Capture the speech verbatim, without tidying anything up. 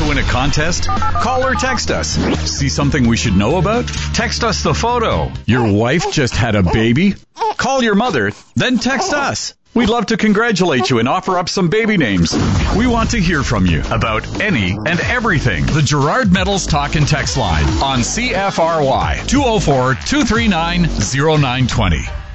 to win a contest? Call or text us. See something we should know about? Text us the photo. Your wife just had a baby? Call your mother, then text us. We'd love to congratulate you and offer up some baby names. We want to hear from you about any and everything. The Gerard Metals Talk and Text Line on C F R Y two oh four, two three nine, oh nine two oh.